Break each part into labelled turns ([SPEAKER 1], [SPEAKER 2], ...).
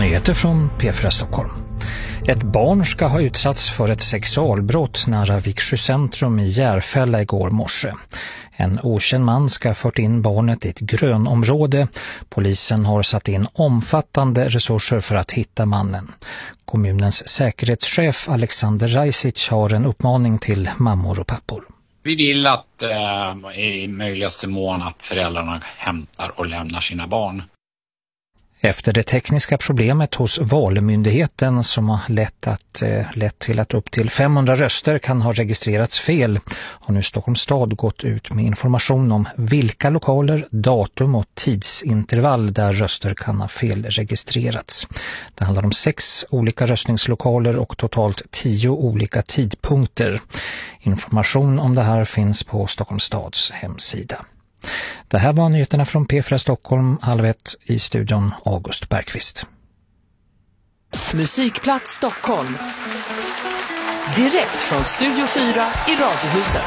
[SPEAKER 1] Nyheter från P4 Stockholm. Ett barn ska ha utsatts för ett sexualbrott nära Viksjö centrum i Järfälla igår morse. En okänd man ska ha fört in barnet i ett grönområde. Polisen har satt in omfattande resurser för att hitta mannen. Kommunens säkerhetschef Alexander Rajsic har en uppmaning till mammor och pappor.
[SPEAKER 2] Vi vill att i möjligaste mån att föräldrarna hämtar och lämnar sina barn.
[SPEAKER 1] Efter det tekniska problemet hos Valmyndigheten som har lett till att upp till 500 röster kan ha registrerats fel har nu Stockholms stad gått ut med information om vilka lokaler, datum och tidsintervall där röster kan ha felregistrerats. Det handlar om 6 olika röstningslokaler och totalt 10 olika tidpunkter. Information om det här finns på Stockholms stads hemsida. Det här var nyheterna från P4 Stockholm, 12:30 i studion August Bergqvist.
[SPEAKER 3] Musikplats Stockholm. Direkt från Studio 4 i Radiohuset.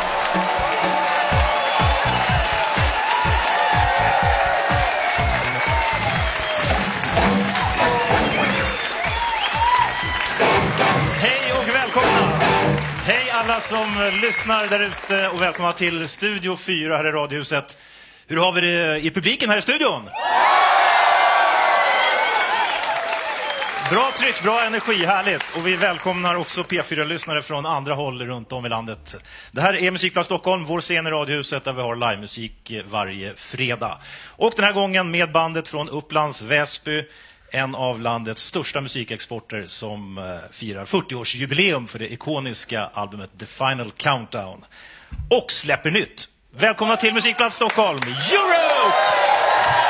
[SPEAKER 4] Hej och välkomna! Hej alla som lyssnar där ute och välkomna till Studio 4 här i Radiohuset. Hur har vi det i publiken här i studion? Bra tryck, bra energi, härligt. Och vi välkomnar också P4-lyssnare från andra håll runt om i landet. Det här är Musikplats Stockholm, vår scen i Radiohuset där vi har livemusik varje fredag. Och den här gången med bandet från Upplands Väsby, en av landets största musikexporter som firar 40-årsjubileum för det ikoniska albumet The Final Countdown. Och släpper nytt. Välkomna till Musikplats Stockholm, Europe!